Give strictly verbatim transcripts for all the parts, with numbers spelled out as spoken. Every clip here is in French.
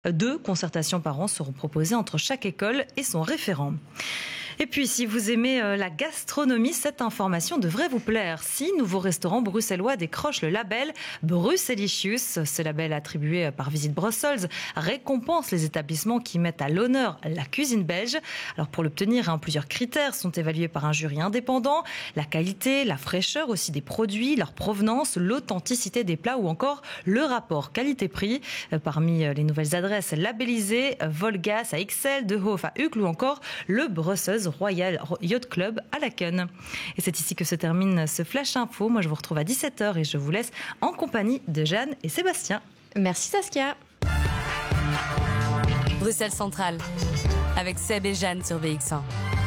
Deux concertations par an seront proposées entre chaque école et son référent. Et puis, si vous aimez la gastronomie, cette information devrait vous plaire. Six nouveaux restaurants bruxellois décrochent le label Brusselicious. Ce label attribué par Visit Brussels récompense les établissements qui mettent à l'honneur la cuisine belge. Alors, pour l'obtenir, plusieurs critères sont évalués par un jury indépendant. La qualité, la fraîcheur aussi des produits, leur provenance, l'authenticité des plats ou encore le rapport qualité-prix. Parmi les nouvelles adresses labellisées, Volgas à Ixelles, De Hof à Uccle ou encore le Brussels Royal Yacht Club à Laken. Et c'est ici que se termine ce Flash Info. Moi, je vous retrouve à dix-sept heures et je vous laisse en compagnie de Jeanne et Sébastien. Merci Saskia. Bruxelles Centrale, avec Seb et Jeanne sur V X un.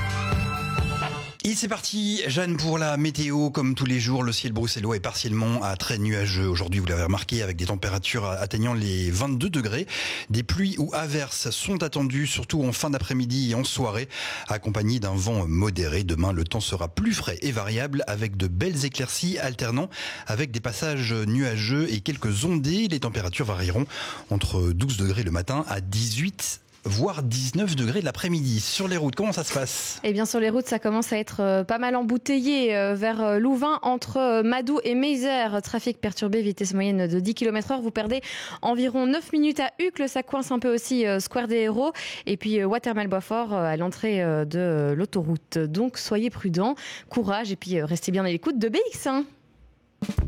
Et c'est parti, Jeanne, pour la météo. Comme tous les jours, le ciel bruxellois est partiellement à très nuageux. Aujourd'hui, vous l'avez remarqué, avec des températures atteignant les vingt-deux degrés. Des pluies ou averses sont attendues, surtout en fin d'après-midi et en soirée, accompagnées d'un vent modéré. Demain, le temps sera plus frais et variable, avec de belles éclaircies alternant avec des passages nuageux et quelques ondées. Les températures varieront entre douze degrés le matin à dix-huit voire dix-neuf degrés de l'après-midi. Sur les routes, comment ça se passe ? Eh bien, sur les routes, ça commence à être pas mal embouteillé vers Louvain, entre Madoux et Mézère. Trafic perturbé, vitesse moyenne de dix kilomètres heure. Vous perdez environ neuf minutes à Uccle. Ça coince un peu aussi Square des Héros. Et puis Watermal-Boisfort à l'entrée de l'autoroute. Donc, soyez prudents, courage et puis restez bien à l'écoute de B X un.